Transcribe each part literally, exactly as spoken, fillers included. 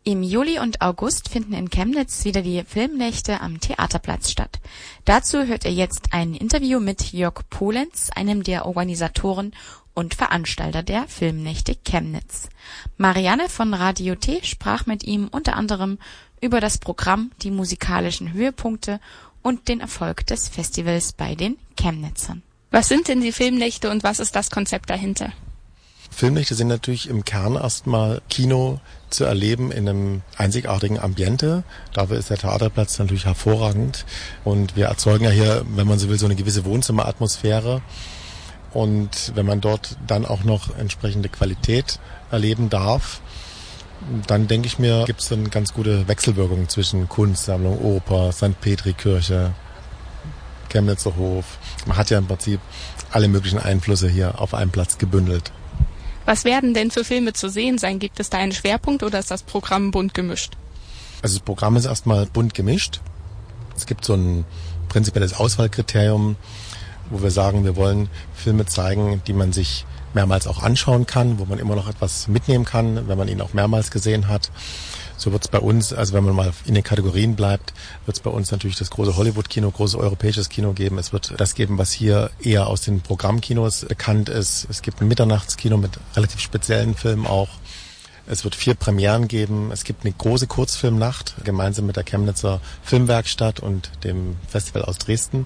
Im Juli und August finden in Chemnitz wieder die Filmnächte am Theaterplatz statt. Dazu hört ihr jetzt ein Interview mit Jörg Polenz, einem der Organisatoren und Veranstalter der Filmnächte Chemnitz. Marianne von Radio T sprach mit ihm unter anderem über das Programm, die musikalischen Höhepunkte und den Erfolg des Festivals bei den Chemnitzern. Was sind denn die Filmnächte und was ist das Konzept dahinter? Filmnächte sind natürlich im Kern erstmal Kino zu erleben in einem einzigartigen Ambiente. Dafür ist der Theaterplatz natürlich hervorragend. Und wir erzeugen ja hier, wenn man so will, so eine gewisse Wohnzimmeratmosphäre. Und wenn man dort dann auch noch entsprechende Qualität erleben darf, dann denke ich mir, gibt es eine ganz gute Wechselwirkung zwischen Kunstsammlung, Oper, Sankt Petri Kirche, Chemnitzer Hof. Man hat ja im Prinzip alle möglichen Einflüsse hier auf einem Platz gebündelt. Was werden denn für Filme zu sehen sein? Gibt es da einen Schwerpunkt oder ist das Programm bunt gemischt? Also das Programm ist erstmal bunt gemischt. Es gibt so ein prinzipielles Auswahlkriterium, wo wir sagen, wir wollen Filme zeigen, die man sich mehrmals auch anschauen kann, wo man immer noch etwas mitnehmen kann, wenn man ihn auch mehrmals gesehen hat. So wird es bei uns, also wenn man mal in den Kategorien bleibt, wird es bei uns natürlich das große Hollywood-Kino, großes europäisches Kino geben. Es wird das geben, was hier eher aus den Programmkinos bekannt ist. Es gibt ein Mitternachtskino mit relativ speziellen Filmen auch. Es wird vier Premieren geben. Es gibt eine große Kurzfilmnacht, gemeinsam mit der Chemnitzer Filmwerkstatt und dem Festival aus Dresden.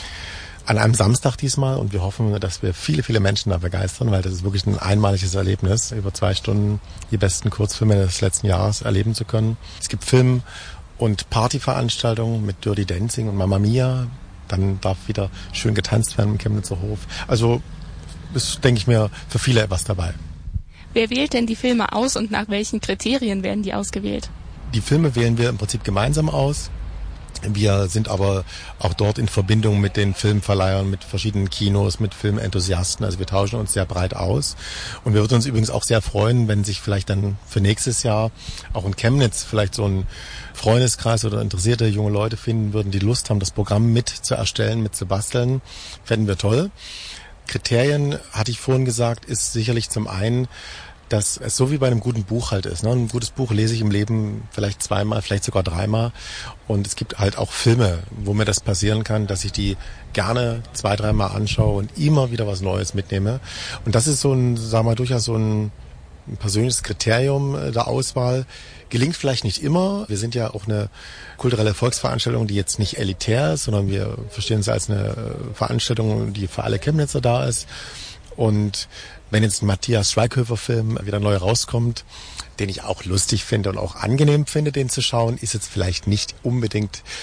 An einem Samstag diesmal, und wir hoffen, dass wir viele, viele Menschen da begeistern, weil das ist wirklich ein einmaliges Erlebnis, über zwei Stunden die besten Kurzfilme des letzten Jahres erleben zu können. Es gibt Film- und Partyveranstaltungen mit Dirty Dancing und Mamma Mia. Dann darf wieder schön getanzt werden im Chemnitzer Hof. Also ist, denke ich mir, für viele etwas dabei. Wer wählt denn die Filme aus und nach welchen Kriterien werden die ausgewählt? Die Filme wählen wir im Prinzip gemeinsam aus. Wir sind aber auch dort in Verbindung mit den Filmverleihern, mit verschiedenen Kinos, mit Filmenthusiasten. Also wir tauschen uns sehr breit aus. Und wir würden uns übrigens auch sehr freuen, wenn sich vielleicht dann für nächstes Jahr auch in Chemnitz vielleicht so ein Freundeskreis oder interessierte junge Leute finden würden, die Lust haben, das Programm mit zu erstellen, mit zu basteln. Fänden wir toll. Kriterien, hatte ich vorhin gesagt, ist sicherlich zum einen, dass es so wie bei einem guten Buch halt ist. Ne? Ein gutes Buch lese ich im Leben vielleicht zweimal, vielleicht sogar dreimal. Und es gibt halt auch Filme, wo mir das passieren kann, dass ich die gerne zwei, dreimal anschaue und immer wieder was Neues mitnehme. Und das ist so ein, sagen wir mal, durchaus so ein, ein persönliches Kriterium der Auswahl. Gelingt vielleicht nicht immer. Wir sind ja auch eine kulturelle Volksveranstaltung, die jetzt nicht elitär ist, sondern wir verstehen es als eine Veranstaltung, die für alle Chemnitzer da ist. Und wenn jetzt ein Matthias Schweighöfer-Film wieder neu rauskommt, den ich auch lustig finde und auch angenehm finde, den zu schauen, ist jetzt vielleicht nicht unbedingt